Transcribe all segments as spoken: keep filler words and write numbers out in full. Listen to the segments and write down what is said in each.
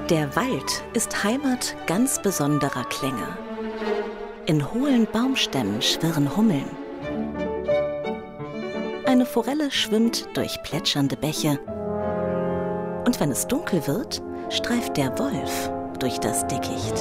Der Wald ist Heimat ganz besonderer Klänge. In hohlen Baumstämmen schwirren Hummeln. Eine Forelle schwimmt durch plätschernde Bäche. Und wenn es dunkel wird, streift der Wolf durch das Dickicht.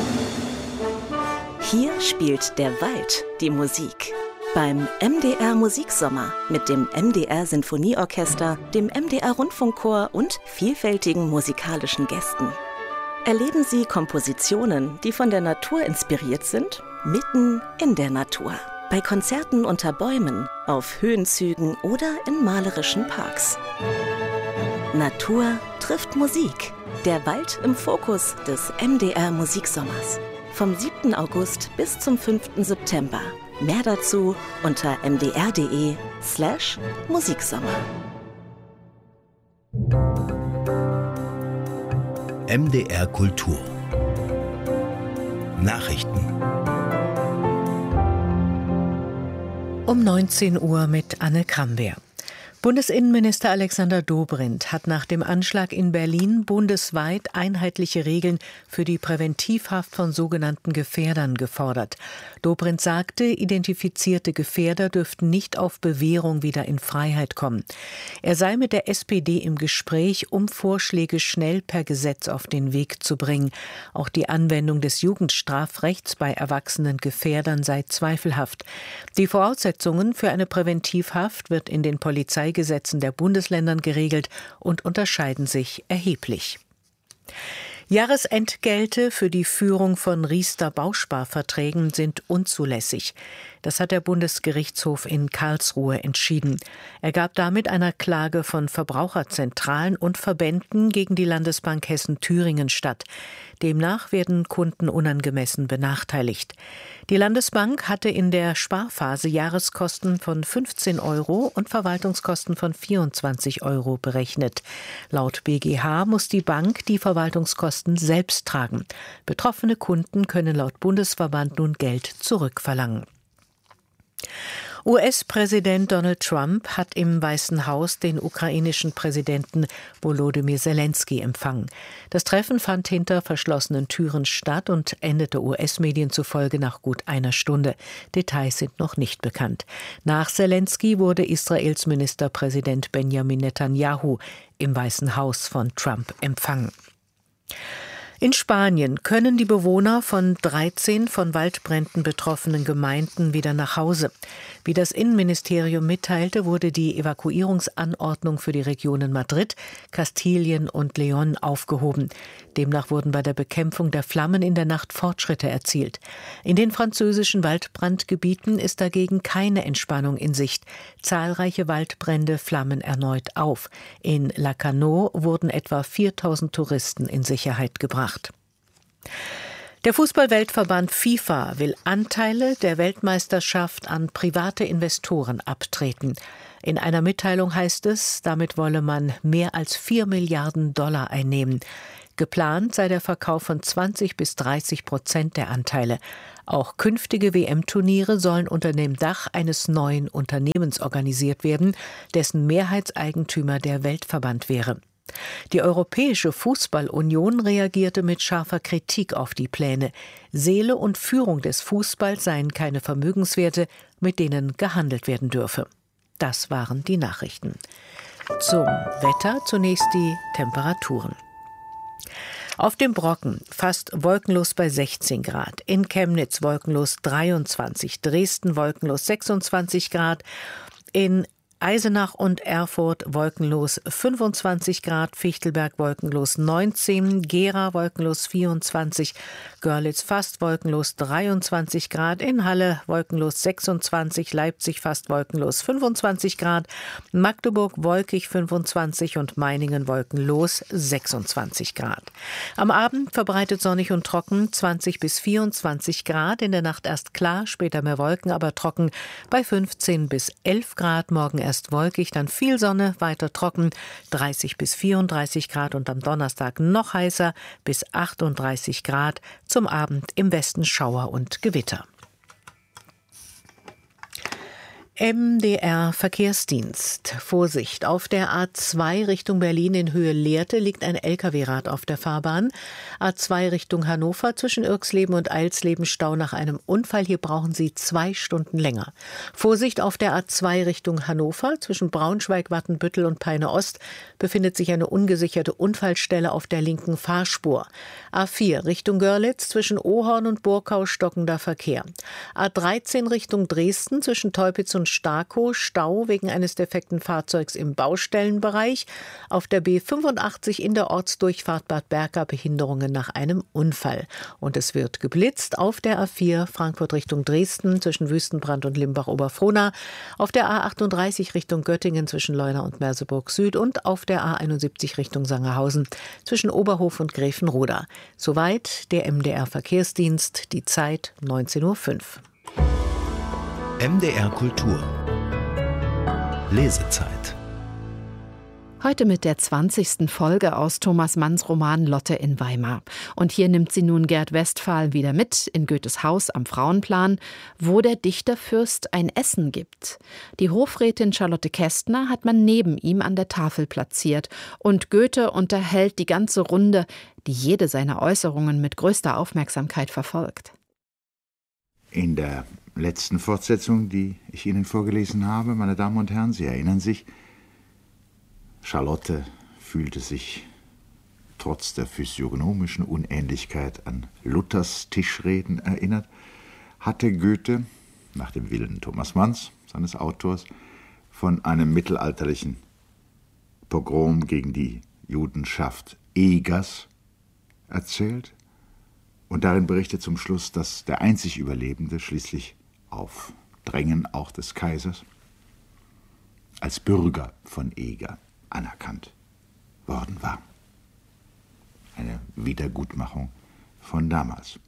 Hier spielt der Wald die Musik. Beim M D R Musiksommer mit dem M D R Sinfonieorchester, dem M D R Rundfunkchor und vielfältigen musikalischen Gästen. Erleben Sie Kompositionen, die von der Natur inspiriert sind, mitten in der Natur. Bei Konzerten unter Bäumen, auf Höhenzügen oder in malerischen Parks. Natur trifft Musik. Der Wald im Fokus des M D R Musiksommers. Vom siebten August bis zum fünften September. Mehr dazu unter mdr.de slash Musiksommer. M D R Kultur Nachrichten um neunzehn Uhr mit Anne Krambeer. Bundesinnenminister Alexander Dobrindt hat nach dem Anschlag in Berlin bundesweit einheitliche Regeln für die Präventivhaft von sogenannten Gefährdern gefordert. Dobrindt sagte, identifizierte Gefährder dürften nicht auf Bewährung wieder in Freiheit kommen. Er sei mit der S P D im Gespräch, um Vorschläge schnell per Gesetz auf den Weg zu bringen. Auch die Anwendung des Jugendstrafrechts bei erwachsenen Gefährdern sei zweifelhaft. Die Voraussetzungen für eine Präventivhaft wird in den Polizei Gesetzen der Bundesländern geregelt und unterscheiden sich erheblich. Jahresentgelte für die Führung von Riester-Bausparverträgen sind unzulässig. Das hat der Bundesgerichtshof in Karlsruhe entschieden. Er gab damit einer Klage von Verbraucherzentralen und Verbänden gegen die Landesbank Hessen-Thüringen statt. Demnach werden Kunden unangemessen benachteiligt. Die Landesbank hatte in der Sparphase Jahreskosten von fünfzehn Euro und Verwaltungskosten von vierundzwanzig Euro berechnet. Laut B G H muss die Bank die Verwaltungskosten selbst tragen. Betroffene Kunden können laut Bundesverband nun Geld zurückverlangen. U S-Präsident Donald Trump hat im Weißen Haus den ukrainischen Präsidenten Volodymyr Zelensky empfangen. Das Treffen fand hinter verschlossenen Türen statt und endete U S-Medien zufolge nach gut einer Stunde. Details sind noch nicht bekannt. Nach Zelensky wurde Israels Ministerpräsident Benjamin Netanyahu im Weißen Haus von Trump empfangen. In Spanien können die Bewohner von dreizehn von Waldbränden betroffenen Gemeinden wieder nach Hause. Wie das Innenministerium mitteilte, wurde die Evakuierungsanordnung für die Regionen Madrid, Kastilien und León aufgehoben. Demnach wurden bei der Bekämpfung der Flammen in der Nacht Fortschritte erzielt. In den französischen Waldbrandgebieten ist dagegen keine Entspannung in Sicht. Zahlreiche Waldbrände flammen erneut auf. In Lacanau wurden etwa viertausend Touristen in Sicherheit gebracht. Der Fußball-Weltverband FIFA will Anteile der Weltmeisterschaft an private Investoren abtreten. In einer Mitteilung heißt es, damit wolle man mehr als vier Milliarden Dollar einnehmen. Geplant sei der Verkauf von zwanzig bis dreißig Prozent der Anteile. Auch künftige W M-Turniere sollen unter dem Dach eines neuen Unternehmens organisiert werden, dessen Mehrheitseigentümer der Weltverband wäre. Die Europäische Fußball-Union reagierte mit scharfer Kritik auf die Pläne. Seele und Führung des Fußballs seien keine Vermögenswerte, mit denen gehandelt werden dürfe. Das waren die Nachrichten. Zum Wetter zunächst die Temperaturen. Auf dem Brocken fast wolkenlos bei sechzehn Grad, in Chemnitz wolkenlos dreiundzwanzig, Dresden wolkenlos sechsundzwanzig Grad, in Eisenach und Erfurt wolkenlos fünfundzwanzig Grad, Fichtelberg wolkenlos neunzehn, Gera wolkenlos vierundzwanzig, Görlitz fast wolkenlos dreiundzwanzig Grad, in Halle wolkenlos sechsundzwanzig, Leipzig fast wolkenlos fünfundzwanzig Grad, Magdeburg wolkig fünfundzwanzig und Meiningen wolkenlos sechsundzwanzig Grad. Am Abend verbreitet sonnig und trocken zwanzig bis vierundzwanzig Grad, in der Nacht erst klar, später mehr Wolken, aber trocken bei fünfzehn bis elf Grad, morgen erst wolkig, dann viel Sonne, weiter trocken, dreißig bis vierunddreißig Grad und am Donnerstag noch heißer, bis achtunddreißig Grad, zum Abend im Westen Schauer und Gewitter. M D R Verkehrsdienst. Vorsicht, auf der A zwei Richtung Berlin in Höhe Lehrte liegt ein L K W-Rad auf der Fahrbahn. A zwei Richtung Hannover zwischen Irxleben und Eilsleben Stau nach einem Unfall. Hier brauchen Sie zwei Stunden länger. Vorsicht, auf der A zwei Richtung Hannover zwischen Braunschweig, Wattenbüttel und Peine Ost befindet sich eine ungesicherte Unfallstelle auf der linken Fahrspur. A vier Richtung Görlitz zwischen Ohorn und Burkau stockender Verkehr. A dreizehn Richtung Dresden zwischen Teupitz und Starkow, Stau wegen eines defekten Fahrzeugs im Baustellenbereich. Auf der B fünfundachtzig in der Ortsdurchfahrt Bad Berka Behinderungen nach einem Unfall. Und es wird geblitzt auf der A vier Frankfurt Richtung Dresden zwischen Wüstenbrand und Limbach-Oberfrohna, auf der A achtunddreißig Richtung Göttingen zwischen Leuna und Merseburg Süd und auf der A einundsiebzig Richtung Sangerhausen zwischen Oberhof und Gräfenroda. Soweit der M D R Verkehrsdienst, die Zeit neunzehn Uhr fünf. M D R Kultur. Lesezeit. Heute mit der zwanzigsten Folge aus Thomas Manns Roman Lotte in Weimar. Und hier nimmt sie nun Gerd Westphal wieder mit in Goethes Haus am Frauenplan, wo der Dichterfürst ein Essen gibt. Die Hofrätin Charlotte Kästner hat man neben ihm an der Tafel platziert. Und Goethe unterhält die ganze Runde, die jede seiner Äußerungen mit größter Aufmerksamkeit verfolgt. In der letzten Fortsetzung, die ich Ihnen vorgelesen habe, meine Damen und Herren, Sie erinnern sich, Charlotte fühlte sich trotz der physiognomischen Unähnlichkeit an Luthers Tischreden erinnert, hatte Goethe, nach dem Willen Thomas Manns, seines Autors, von einem mittelalterlichen Pogrom gegen die Judenschaft Egers erzählt und darin berichtet zum Schluss, dass der einzig Überlebende schließlich auf Drängen auch des Kaisers als Bürger von Eger anerkannt worden war. Eine Wiedergutmachung von damals.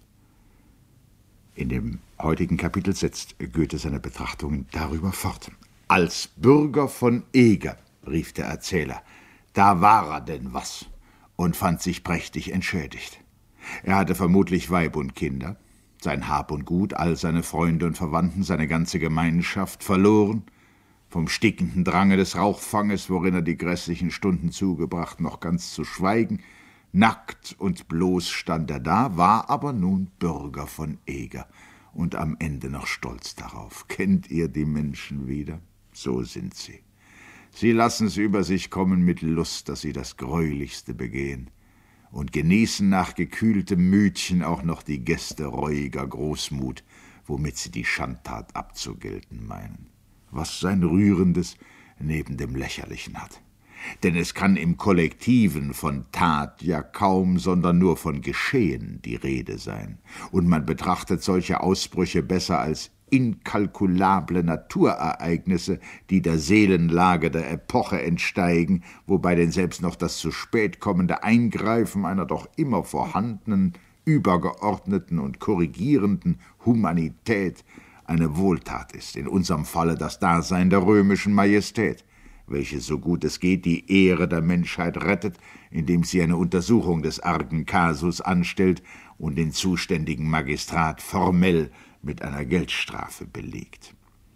In dem heutigen Kapitel setzt Goethe seine Betrachtungen darüber fort. Als Bürger von Eger, rief der Erzähler, da war er denn was und fand sich prächtig entschädigt. Er hatte vermutlich Weib und Kinder, sein Hab und Gut, all seine Freunde und Verwandten, seine ganze Gemeinschaft verloren, vom stickenden Drange des Rauchfanges, worin er die grässlichen Stunden zugebracht, noch ganz zu schweigen. Nackt und bloß stand er da, war aber nun Bürger von Eger und am Ende noch stolz darauf. Kennt ihr die Menschen wieder? So sind sie. Sie lassen's über sich kommen mit Lust, dass sie das Greulichste begehen, und genießen nach gekühltem Mütchen auch noch die Gäste reuiger Großmut, womit sie die Schandtat abzugelten meinen. Was sein Rührendes neben dem Lächerlichen hat. Denn es kann im Kollektiven von Tat ja kaum, sondern nur von Geschehen die Rede sein. Und man betrachtet solche Ausbrüche besser als inkalkulable Naturereignisse, die der Seelenlage der Epoche entsteigen, wobei denn selbst noch das zu spät kommende Eingreifen einer doch immer vorhandenen, übergeordneten und korrigierenden Humanität eine Wohltat ist, in unserem Falle das Dasein der römischen Majestät, welche, so gut es geht, die Ehre der Menschheit rettet, indem sie eine Untersuchung des argen Kasus anstellt und den zuständigen Magistrat formell mit einer Geldstrafe belegt.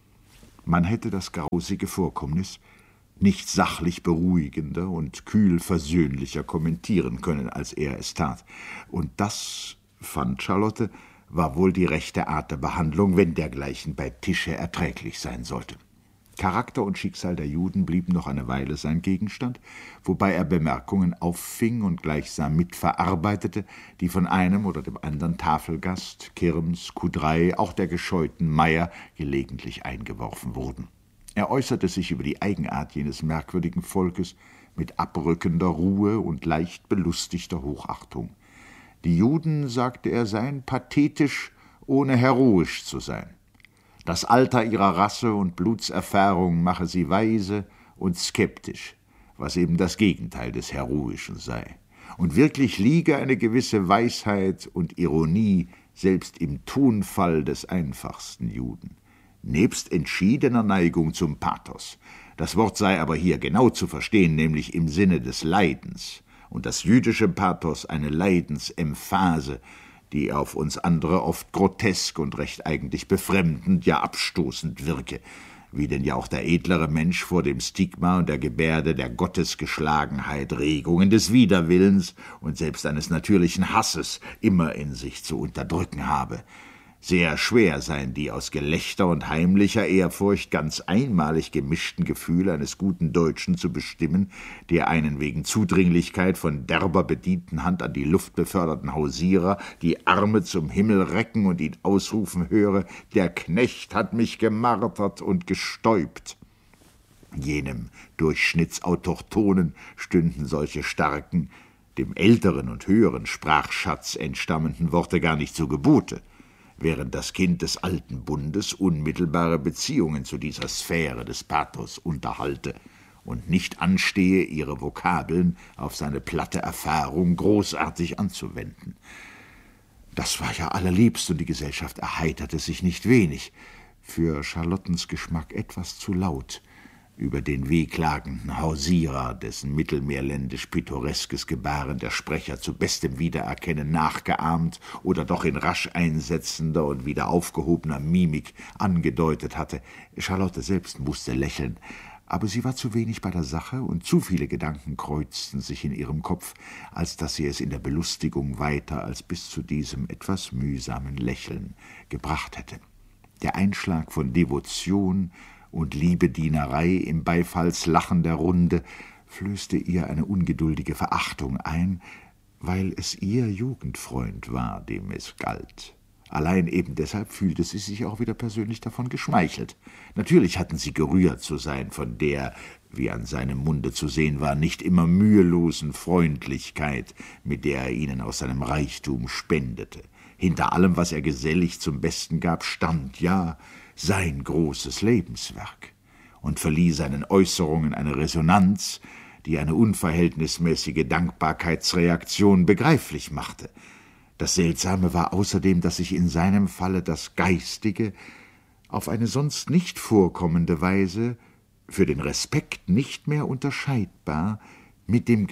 Man hätte das grausige Vorkommnis nicht sachlich beruhigender und kühl versöhnlicher kommentieren können, als er es tat. Und das, fand Charlotte, war wohl die rechte Art der Behandlung, wenn dergleichen bei Tische erträglich sein sollte. Charakter und Schicksal der Juden blieben noch eine Weile sein Gegenstand, wobei er Bemerkungen auffing und gleichsam mitverarbeitete, die von einem oder dem anderen Tafelgast, Kirms, Kudrei, auch der gescheuten Meier gelegentlich eingeworfen wurden. Er äußerte sich über die Eigenart jenes merkwürdigen Volkes mit abrückender Ruhe und leicht belustigter Hochachtung. Die Juden, sagte er, seien pathetisch, ohne heroisch zu sein. Das Alter ihrer Rasse und Blutserfahrung mache sie weise und skeptisch, was eben das Gegenteil des Heroischen sei. Und wirklich liege eine gewisse Weisheit und Ironie selbst im Tonfall des einfachsten Juden, nebst entschiedener Neigung zum Pathos. Das Wort sei aber hier genau zu verstehen, nämlich im Sinne des Leidens, und das jüdische Pathos eine Leidensemphase, die auf uns andere oft grotesk und recht eigentlich befremdend, ja abstoßend wirke, wie denn ja auch der edlere Mensch vor dem Stigma und der Gebärde der Gottesgeschlagenheit, Regungen des Widerwillens und selbst eines natürlichen Hasses immer in sich zu unterdrücken habe. Sehr schwer seien die aus Gelächter und heimlicher Ehrfurcht ganz einmalig gemischten Gefühle eines guten Deutschen zu bestimmen, der einen wegen Zudringlichkeit von derber bedienten Hand an die Luft beförderten Hausierer die Arme zum Himmel recken und ihn ausrufen höre: »Der Knecht hat mich gemartert und gestäubt.« Jenem Durchschnittsautochthonen stünden solche starken, dem älteren und höheren Sprachschatz entstammenden Worte gar nicht zu Gebote, während das Kind des alten Bundes unmittelbare Beziehungen zu dieser Sphäre des Pathos unterhalte und nicht anstehe, ihre Vokabeln auf seine platte Erfahrung großartig anzuwenden. Das war ja allerliebst, und die Gesellschaft erheiterte sich nicht wenig, für Charlottens Geschmack etwas zu laut, über den wehklagenden Hausierer, dessen mittelmeerländisch-pittoreskes Gebaren der Sprecher zu bestem Wiedererkennen nachgeahmt oder doch in rasch einsetzender und wieder aufgehobener Mimik angedeutet hatte. Charlotte selbst musste lächeln, aber sie war zu wenig bei der Sache und zu viele Gedanken kreuzten sich in ihrem Kopf, als dass sie es in der Belustigung weiter als bis zu diesem etwas mühsamen Lächeln gebracht hätte. Der Einschlag von Devotion und Liebedienerei im Beifallslachen der Runde flößte ihr eine ungeduldige Verachtung ein, weil es ihr Jugendfreund war, dem es galt. Allein eben deshalb fühlte sie sich auch wieder persönlich davon geschmeichelt. Natürlich hatten sie gerührt zu sein von der, wie an seinem Munde zu sehen war, nicht immer mühelosen Freundlichkeit, mit der er ihnen aus seinem Reichtum spendete. Hinter allem, was er gesellig zum Besten gab, stand ja sein großes Lebenswerk und verlieh seinen Äußerungen eine Resonanz, die eine unverhältnismäßige Dankbarkeitsreaktion begreiflich machte. Das Seltsame war außerdem, dass sich in seinem Falle das Geistige auf eine sonst nicht vorkommende Weise, für den Respekt nicht mehr unterscheidbar, mit dem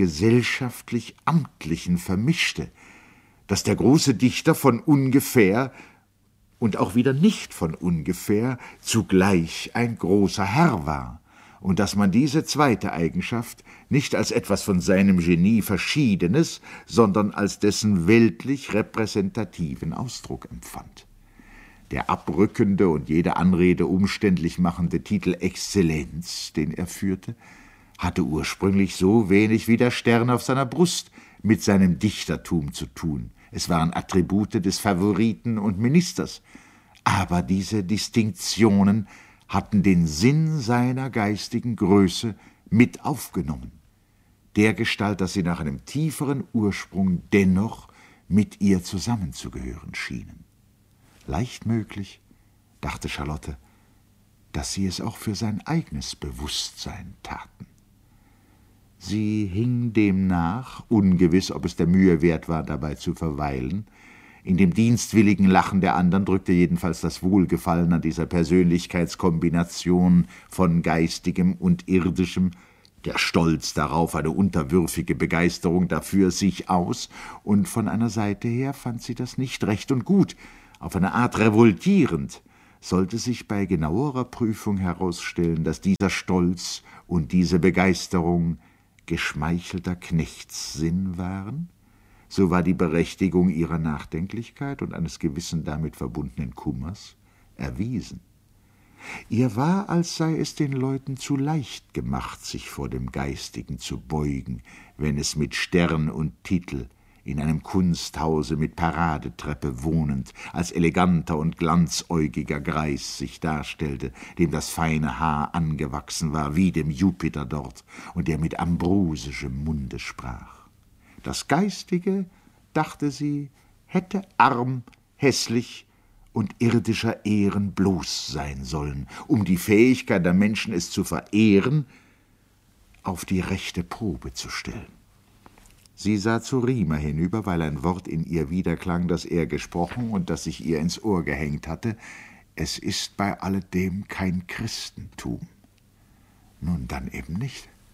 gesellschaftlich-amtlichen vermischte, dass der große Dichter von ungefähr und auch wieder nicht von ungefähr zugleich ein großer Herr war, und dass man diese zweite Eigenschaft nicht als etwas von seinem Genie Verschiedenes, sondern als dessen weltlich repräsentativen Ausdruck empfand. Der abrückende und jede Anrede umständlich machende Titel Exzellenz, den er führte, hatte ursprünglich so wenig wie der Stern auf seiner Brust mit seinem Dichtertum zu tun. Es waren Attribute des Favoriten und Ministers, aber diese Distinktionen hatten den Sinn seiner geistigen Größe mit aufgenommen, dergestalt, dass sie nach einem tieferen Ursprung dennoch mit ihr zusammenzugehören schienen. Leicht möglich, dachte Charlotte, dass sie es auch für sein eigenes Bewusstsein taten. Sie hing dem nach, ungewiss, ob es der Mühe wert war, dabei zu verweilen. In dem dienstwilligen Lachen der anderen drückte jedenfalls das Wohlgefallen an dieser Persönlichkeitskombination von Geistigem und Irdischem, der Stolz darauf, eine unterwürfige Begeisterung dafür, sich aus, und von einer Seite her fand sie das nicht recht und gut, auf eine Art revoltierend, sollte sich bei genauerer Prüfung herausstellen, dass dieser Stolz und diese Begeisterung geschmeichelter Knechtssinn waren, so war die Berechtigung ihrer Nachdenklichkeit und eines gewissen damit verbundenen Kummers erwiesen. Ihr war, als sei es den Leuten zu leicht gemacht, sich vor dem Geistigen zu beugen, wenn es mit Stern und Titel in einem Kunsthause mit Paradetreppe wohnend, als eleganter und glanzäugiger Greis sich darstellte, dem das feine Haar angewachsen war, wie dem Jupiter dort, und der mit ambrosischem Munde sprach. Das Geistige, dachte sie, hätte arm, hässlich und irdischer Ehren bloß sein sollen, um die Fähigkeit der Menschen, es zu verehren, auf die rechte Probe zu stellen. Sie sah zu Riemer hinüber, weil ein Wort in ihr widerklang, das er gesprochen und das sich ihr ins Ohr gehängt hatte. Es ist bei alledem kein Christentum. Nun, dann eben nicht.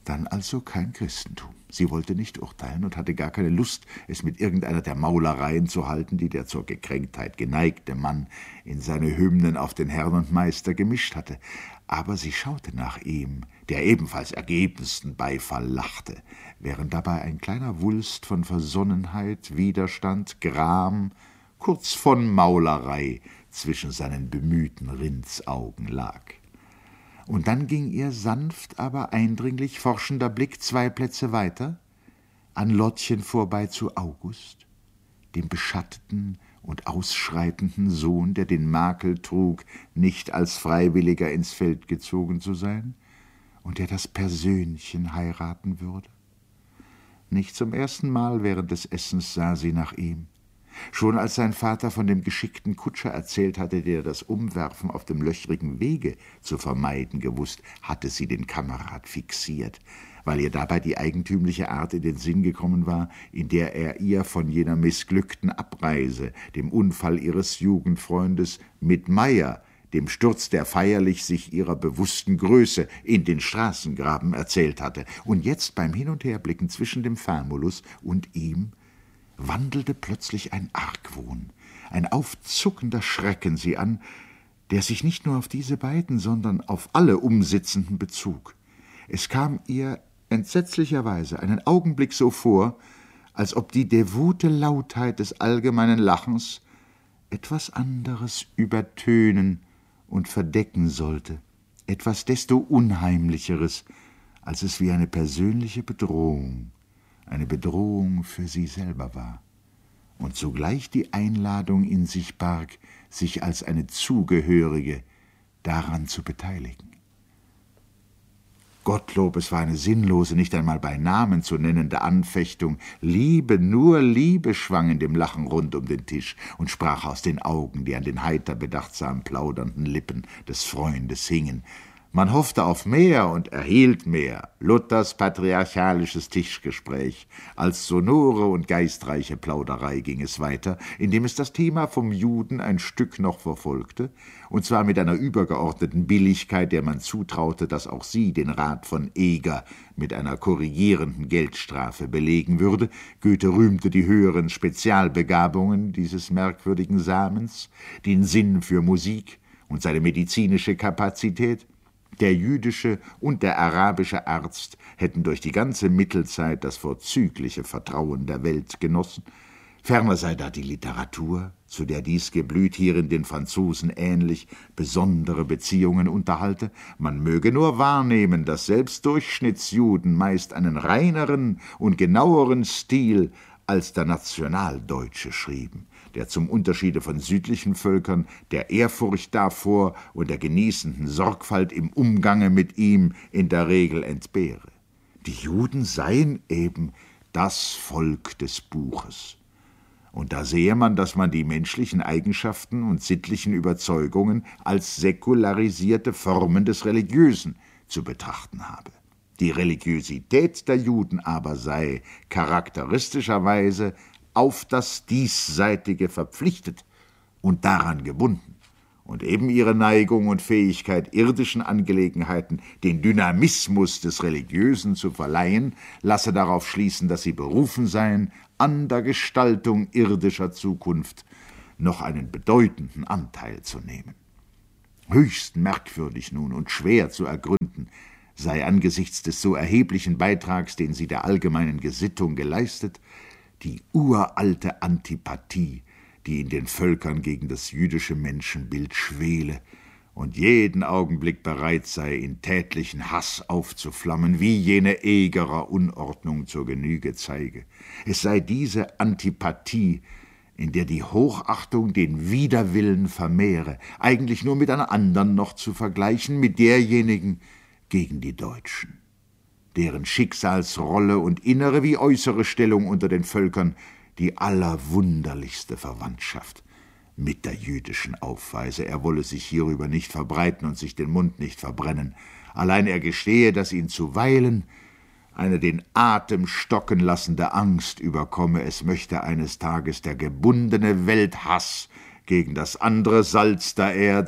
Dann also kein Christentum. Sie wollte nicht urteilen und hatte gar keine Lust, es mit irgendeiner der Maulereien zu halten, die der zur Gekränktheit geneigte Mann in seine Hymnen auf den Herrn und Meister gemischt hatte. Aber sie schaute nach ihm, der ebenfalls ergebensten Beifall lachte, während dabei ein kleiner Wulst von Versonnenheit, Widerstand, Gram, kurz von Maulerei zwischen seinen bemühten Rindsaugen lag. Und dann ging ihr sanft, aber eindringlich forschender Blick zwei Plätze weiter, an Lottchen vorbei zu August, dem beschatteten und ausschreitenden Sohn, der den Makel trug, nicht als Freiwilliger ins Feld gezogen zu sein, und der das Persönchen heiraten würde. Nicht zum ersten Mal während des Essens sah sie nach ihm. Schon als sein Vater von dem geschickten Kutscher erzählt hatte, der das Umwerfen auf dem löchrigen Wege zu vermeiden gewusst, hatte sie den Kamerad fixiert, weil ihr dabei die eigentümliche Art in den Sinn gekommen war, in der er ihr von jener missglückten Abreise, dem Unfall ihres Jugendfreundes mit Meyer, dem Sturz der feierlich sich ihrer bewussten Größe in den Straßengraben erzählt hatte. Und jetzt beim Hin- und Herblicken zwischen dem Famulus und ihm wandelte plötzlich ein Argwohn, ein aufzuckender Schrecken sie an, der sich nicht nur auf diese beiden, sondern auf alle Umsitzenden bezog. Es kam ihr entsetzlicherweise einen Augenblick so vor, als ob die devote Lautheit des allgemeinen Lachens etwas anderes übertönen und verdecken sollte, etwas desto Unheimlicheres, als es wie eine persönliche Bedrohung, eine Bedrohung für sie selber war und zugleich die Einladung in sich barg, sich als eine Zugehörige daran zu beteiligen. Gottlob, es war eine sinnlose, nicht einmal bei Namen zu nennende Anfechtung. Liebe, nur Liebe schwang in dem Lachen rund um den Tisch und sprach aus den Augen, die an den heiter bedachtsam plaudernden Lippen des Freundes hingen. Man hoffte auf mehr und erhielt mehr, Luthers patriarchalisches Tischgespräch. Als sonore und geistreiche Plauderei ging es weiter, indem es das Thema vom Juden ein Stück noch verfolgte, und zwar mit einer übergeordneten Billigkeit, der man zutraute, dass auch sie den Rat von Eger mit einer korrigierenden Geldstrafe belegen würde. Goethe rühmte die höheren Spezialbegabungen dieses merkwürdigen Samens, den Sinn für Musik und seine medizinische Kapazität. Der jüdische und der arabische Arzt hätten durch die ganze Mittelzeit das vorzügliche Vertrauen der Welt genossen. Ferner sei da die Literatur, zu der dies geblüht hierin den Franzosen ähnlich besondere Beziehungen unterhalte. Man möge nur wahrnehmen, dass selbst Durchschnittsjuden meist einen reineren und genaueren Stil als der Nationaldeutsche schrieben, der zum Unterschiede von südlichen Völkern der Ehrfurcht davor und der genießenden Sorgfalt im Umgange mit ihm in der Regel entbehre. Die Juden seien eben das Volk des Buches. Und da sehe man, dass man die menschlichen Eigenschaften und sittlichen Überzeugungen als säkularisierte Formen des Religiösen zu betrachten habe. Die Religiosität der Juden aber sei charakteristischerweise auf das Diesseitige verpflichtet und daran gebunden, und eben ihre Neigung und Fähigkeit, irdischen Angelegenheiten den Dynamismus des Religiösen zu verleihen, lasse darauf schließen, dass sie berufen seien, an der Gestaltung irdischer Zukunft noch einen bedeutenden Anteil zu nehmen. Höchst merkwürdig nun und schwer zu ergründen sei angesichts des so erheblichen Beitrags, den sie der allgemeinen Gesittung geleistet, die uralte Antipathie, die in den Völkern gegen das jüdische Menschenbild schwele und jeden Augenblick bereit sei, in tätlichen Hass aufzuflammen, wie jene Egerer Unordnung zur Genüge zeige. Es sei diese Antipathie, in der die Hochachtung den Widerwillen vermehre, eigentlich nur mit einer anderen noch zu vergleichen, mit derjenigen gegen die Deutschen, deren Schicksalsrolle und innere wie äußere Stellung unter den Völkern die allerwunderlichste Verwandtschaft mit der jüdischen aufweise. Er wolle sich hierüber nicht verbreiten und sich den Mund nicht verbrennen. Allein er gestehe, dass ihn zuweilen eine den Atem stocken lassende Angst überkomme, es möchte eines Tages der gebundene Welthass gegen das andere Salz der Erde,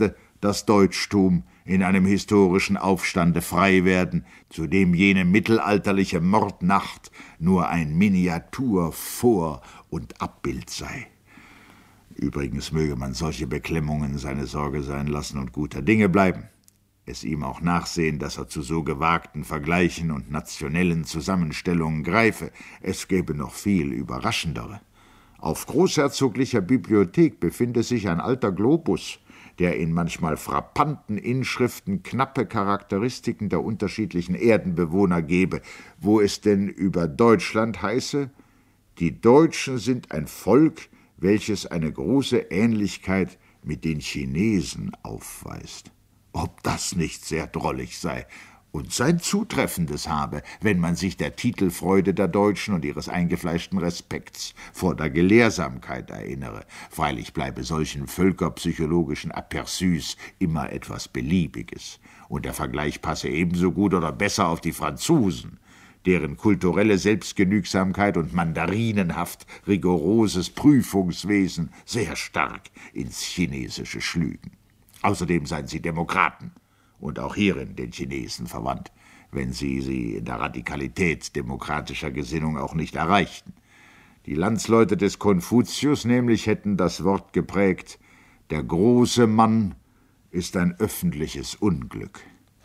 das Deutschtum in einem historischen Aufstande frei werden, zu dem jene mittelalterliche Mordnacht nur ein Miniatur Vor- und Abbild sei. Übrigens möge man solche Beklemmungen seine Sorge sein lassen und guter Dinge bleiben. Es ihm auch nachsehen, dass er zu so gewagten Vergleichen und nationellen Zusammenstellungen greife. Es gäbe noch viel Überraschendere. Auf großherzoglicher Bibliothek befinde sich ein alter Globus, der in manchmal frappanten Inschriften knappe Charakteristiken der unterschiedlichen Erdenbewohner gebe, wo es denn über Deutschland heiße: Die Deutschen sind ein Volk, welches eine große Ähnlichkeit mit den Chinesen aufweist. Ob das nicht sehr drollig sei und sein Zutreffendes habe, wenn man sich der Titelfreude der Deutschen und ihres eingefleischten Respekts vor der Gelehrsamkeit erinnere. Freilich bleibe solchen völkerpsychologischen Aperçus immer etwas Beliebiges, und der Vergleich passe ebenso gut oder besser auf die Franzosen, deren kulturelle Selbstgenügsamkeit und mandarinenhaft rigoroses Prüfungswesen sehr stark ins Chinesische schlügen. Außerdem seien sie Demokraten und auch hierin den Chinesen verwandt, wenn sie sie in der Radikalität demokratischer Gesinnung auch nicht erreichten. Die Landsleute des Konfuzius nämlich hätten das Wort geprägt: Der große Mann ist ein öffentliches Unglück.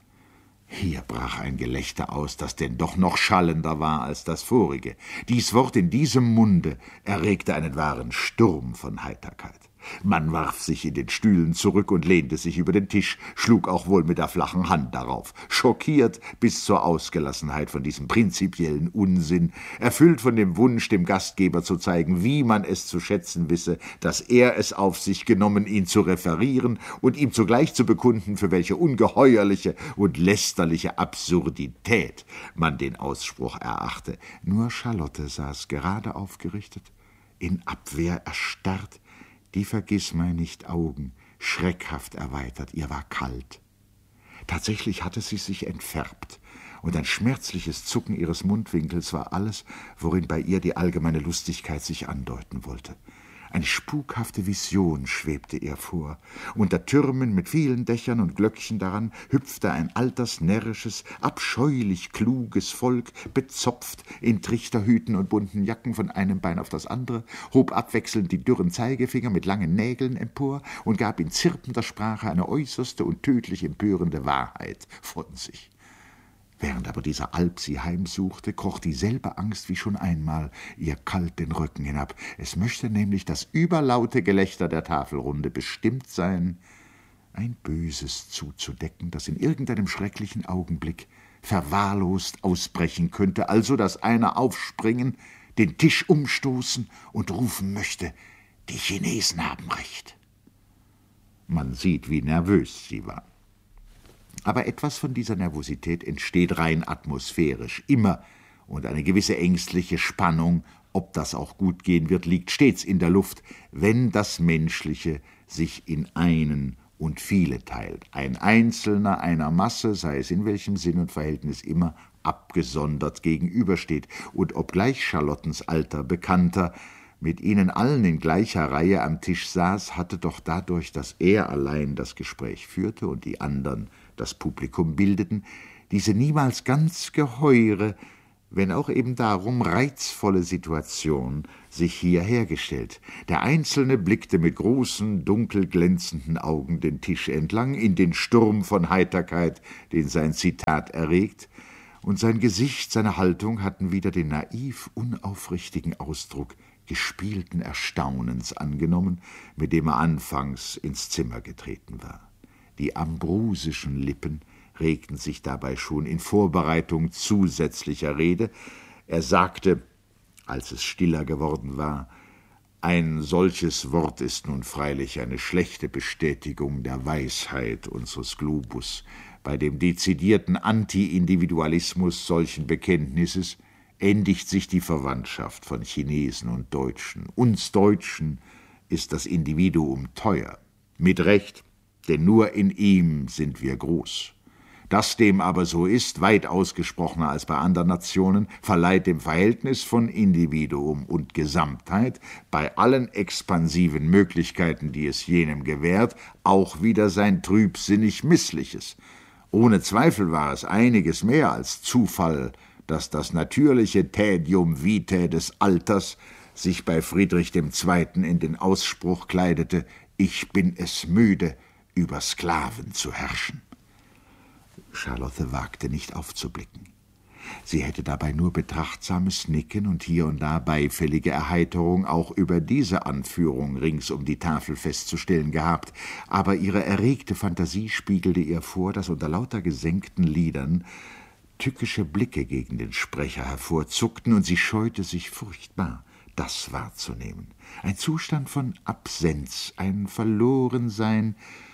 Hier brach ein Gelächter aus, das denn doch noch schallender war als das vorige. Dies Wort in diesem Munde erregte einen wahren Sturm von Heiterkeit. Man warf sich in den Stühlen zurück und lehnte sich über den Tisch, schlug auch wohl mit der flachen Hand darauf, schockiert bis zur Ausgelassenheit von diesem prinzipiellen Unsinn, erfüllt von dem Wunsch, dem Gastgeber zu zeigen, wie man es zu schätzen wisse, dass er es auf sich genommen, ihn zu referieren und ihm zugleich zu bekunden, für welche ungeheuerliche und lästerliche Absurdität man den Ausspruch erachte. Nur Charlotte saß gerade aufgerichtet, in Abwehr erstarrt, die Vergissmeinnicht-Augen schreckhaft erweitert. Ihr war kalt. Tatsächlich hatte sie sich entfärbt, und ein schmerzliches Zucken ihres Mundwinkels war alles, worin bei ihr die allgemeine Lustigkeit sich andeuten wollte. Eine spukhafte Vision schwebte ihr vor. Unter Türmen mit vielen Dächern und Glöckchen daran hüpfte ein alters, närrisches, abscheulich kluges Volk, bezopft in Trichterhüten und bunten Jacken von einem Bein auf das andere, hob abwechselnd die dürren Zeigefinger mit langen Nägeln empor und gab in zirpender Sprache eine äußerste und tödlich empörende Wahrheit von sich. Während aber dieser Alp sie heimsuchte, kroch dieselbe Angst wie schon einmal ihr kalt den Rücken hinab. Es möchte nämlich das überlaute Gelächter der Tafelrunde bestimmt sein, ein Böses zuzudecken, das in irgendeinem schrecklichen Augenblick verwahrlost ausbrechen könnte, also dass einer aufspringen, den Tisch umstoßen und rufen möchte: Die Chinesen haben recht. Man sieht, wie nervös sie war. Aber etwas von dieser Nervosität entsteht rein atmosphärisch, immer, und eine gewisse ängstliche Spannung, ob das auch gut gehen wird, liegt stets in der Luft, wenn das Menschliche sich in einen und viele teilt. Ein Einzelner einer Masse, sei es in welchem Sinn und Verhältnis immer, abgesondert gegenübersteht, und obgleich Charlottens alter Bekannter mit ihnen allen in gleicher Reihe am Tisch saß, hatte doch dadurch, dass er allein das Gespräch führte und die anderen das Publikum bildeten, diese niemals ganz geheure, wenn auch eben darum reizvolle Situation sich hier hergestellt. Der Einzelne blickte mit großen, dunkel glänzenden Augen den Tisch entlang in den Sturm von Heiterkeit, den sein Zitat erregt, und sein Gesicht, seine Haltung hatten wieder den naiv unaufrichtigen Ausdruck gespielten Erstaunens angenommen, mit dem er anfangs ins Zimmer getreten war. Die ambrosischen Lippen regten sich dabei schon in Vorbereitung zusätzlicher Rede. Er sagte, als es stiller geworden war: Ein solches Wort ist nun freilich eine schlechte Bestätigung der Weisheit unseres Globus. Bei dem dezidierten Anti-Individualismus solchen Bekenntnisses endigt sich die Verwandtschaft von Chinesen und Deutschen. Uns Deutschen ist das Individuum teuer. Mit Recht, denn nur in ihm sind wir groß. Dass dem aber so ist, weit ausgesprochener als bei anderen Nationen, verleiht dem Verhältnis von Individuum und Gesamtheit bei allen expansiven Möglichkeiten, die es jenem gewährt, auch wieder sein trübsinnig Missliches. Ohne Zweifel war es einiges mehr als Zufall, dass das natürliche Tädium vitae des Alters sich bei Friedrich dem Zweiten in den Ausspruch kleidete: »Ich bin es müde, über Sklaven zu herrschen.« Charlotte wagte nicht aufzublicken. Sie hätte dabei nur betrachtsames Nicken und hier und da beifällige Erheiterung auch über diese Anführung rings um die Tafel festzustellen gehabt, aber ihre erregte Fantasie spiegelte ihr vor, dass unter lauter gesenkten Lidern tückische Blicke gegen den Sprecher hervorzuckten, und sie scheute sich furchtbar, das wahrzunehmen. Ein Zustand von Absenz, ein Verlorensein.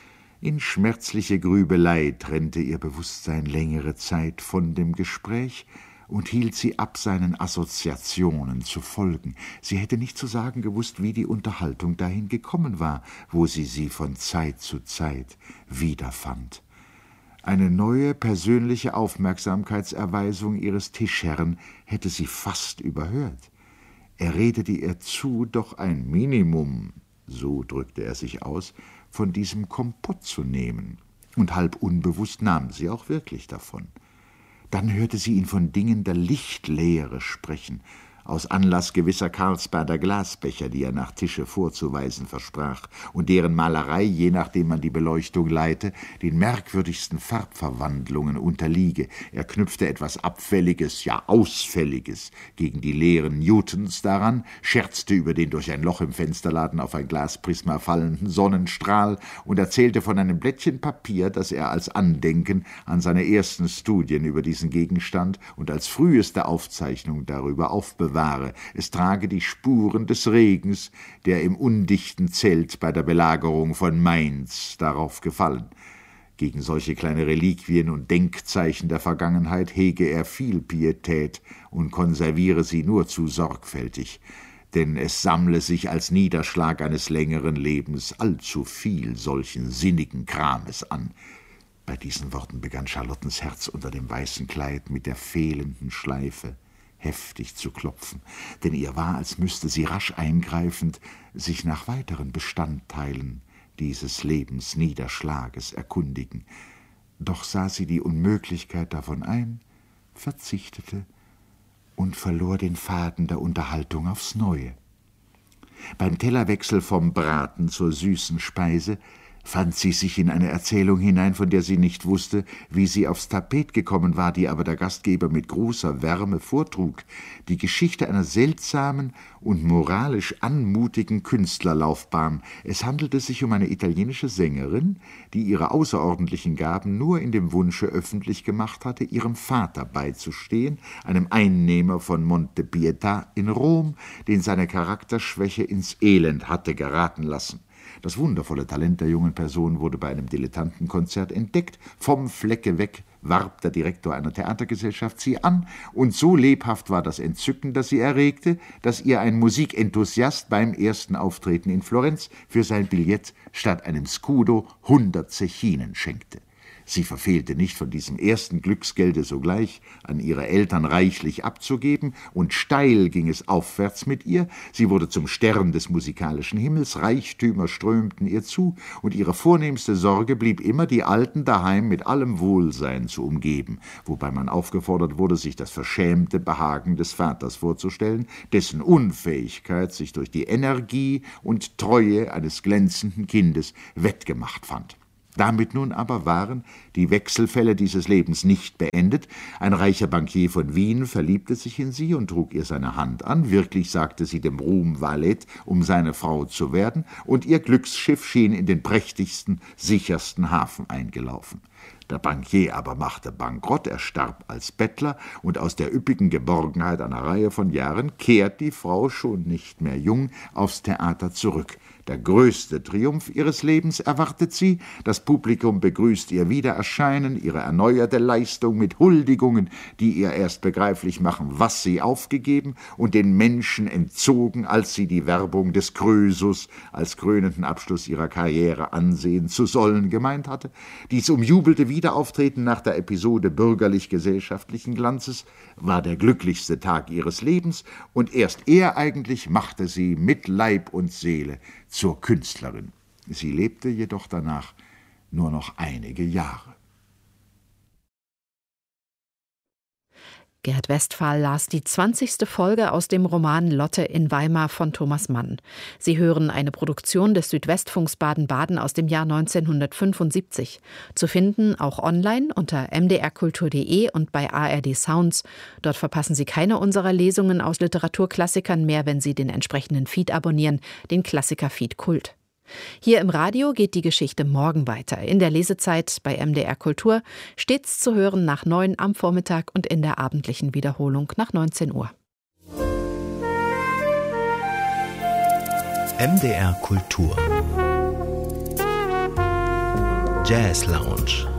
In schmerzliche Grübelei trennte ihr Bewusstsein längere Zeit von dem Gespräch und hielt sie ab, seinen Assoziationen zu folgen. Sie hätte nicht zu sagen gewusst, wie die Unterhaltung dahin gekommen war, wo sie sie von Zeit zu Zeit wiederfand. Eine neue persönliche Aufmerksamkeitserweisung ihres Tischherrn hätte sie fast überhört. Er redete ihr zu, doch ein Minimum, so drückte er sich aus, von diesem Kompott zu nehmen, und halb unbewusst nahm sie auch wirklich davon. Dann hörte sie ihn von Dingen der Lichtlehre sprechen, aus Anlass gewisser Carlsbader Glasbecher, die er nach Tische vorzuweisen versprach, und deren Malerei, je nachdem man die Beleuchtung leite, den merkwürdigsten Farbverwandlungen unterliege. Er knüpfte etwas Abfälliges, ja Ausfälliges gegen die Lehren Newtons daran, scherzte über den durch ein Loch im Fensterladen auf ein Glasprisma fallenden Sonnenstrahl und erzählte von einem Blättchen Papier, das er als Andenken an seine ersten Studien über diesen Gegenstand und als früheste Aufzeichnung darüber aufbewahrt. Es trage die Spuren des Regens, der im undichten Zelt bei der Belagerung von Mainz darauf gefallen. Gegen solche kleine Reliquien und Denkzeichen der Vergangenheit hege er viel Pietät und konserviere sie nur zu sorgfältig, denn es sammle sich als Niederschlag eines längeren Lebens allzu viel solchen sinnigen Krames an. Bei diesen Worten begann Charlottens Herz unter dem weißen Kleid mit der fehlenden Schleife heftig zu klopfen, denn ihr war, als müsste sie rasch eingreifend sich nach weiteren Bestandteilen dieses Lebensniederschlages erkundigen. Doch sah sie die Unmöglichkeit davon ein, verzichtete und verlor den Faden der Unterhaltung aufs Neue. Beim Tellerwechsel vom Braten zur süßen Speise fand sie sich in eine Erzählung hinein, von der sie nicht wusste, wie sie aufs Tapet gekommen war, die aber der Gastgeber mit großer Wärme vortrug, die Geschichte einer seltsamen und moralisch anmutigen Künstlerlaufbahn. Es handelte sich um eine italienische Sängerin, die ihre außerordentlichen Gaben nur in dem Wunsche öffentlich gemacht hatte, ihrem Vater beizustehen, einem Einnehmer von Monte Pietà in Rom, den seine Charakterschwäche ins Elend hatte geraten lassen. Das wundervolle Talent der jungen Person wurde bei einem Dilettantenkonzert entdeckt. Vom Flecke weg warb der Direktor einer Theatergesellschaft sie an, und so lebhaft war das Entzücken, das sie erregte, dass ihr ein Musikenthusiast beim ersten Auftreten in Florenz für sein Billett statt einem Scudo hundert Zechinen schenkte. Sie verfehlte nicht, von diesem ersten Glücksgelde sogleich an ihre Eltern reichlich abzugeben, und steil ging es aufwärts mit ihr. Sie wurde zum Stern des musikalischen Himmels, Reichtümer strömten ihr zu, und ihre vornehmste Sorge blieb immer, die Alten daheim mit allem Wohlsein zu umgeben, wobei man aufgefordert wurde, sich das verschämte Behagen des Vaters vorzustellen, dessen Unfähigkeit sich durch die Energie und Treue eines glänzenden Kindes wettgemacht fand. Damit nun aber waren die Wechselfälle dieses Lebens nicht beendet. Ein reicher Bankier von Wien verliebte sich in sie und trug ihr seine Hand an. Wirklich sagte sie dem Ruhm Valet, um seine Frau zu werden, und ihr Glücksschiff schien in den prächtigsten, sichersten Hafen eingelaufen. Der Bankier aber machte Bankrott, er starb als Bettler, und aus der üppigen Geborgenheit einer Reihe von Jahren kehrt die Frau, schon nicht mehr jung, aufs Theater zurück. Der größte Triumph ihres Lebens erwartet sie, das Publikum begrüßt ihr Wiedererscheinen, ihre erneuerte Leistung mit Huldigungen, die ihr erst begreiflich machen, was sie aufgegeben und den Menschen entzogen, als sie die Werbung des Krösus als krönenden Abschluss ihrer Karriere ansehen zu sollen gemeint hatte. Dies umjubelte erfüllte Wiederauftreten nach der Episode bürgerlich-gesellschaftlichen Glanzes war der glücklichste Tag ihres Lebens, und erst er eigentlich machte sie mit Leib und Seele zur Künstlerin. Sie lebte jedoch danach nur noch einige Jahre. Gerd Westphal las die zwanzigste Folge aus dem Roman Lotte in Weimar von Thomas Mann. Sie hören eine Produktion des Südwestfunks Baden-Baden aus dem Jahr neunzehnhundertfünfundsiebzig. Zu finden auch online unter m d r kultur punkt d e und bei A R D Sounds. Dort verpassen Sie keine unserer Lesungen aus Literaturklassikern mehr, wenn Sie den entsprechenden Feed abonnieren, den Klassiker-Feed Kult. Hier im Radio geht die Geschichte morgen weiter. In der Lesezeit bei M D R Kultur, stets zu hören nach neun am Vormittag und in der abendlichen Wiederholung nach neunzehn Uhr. M D R Kultur Jazz Lounge.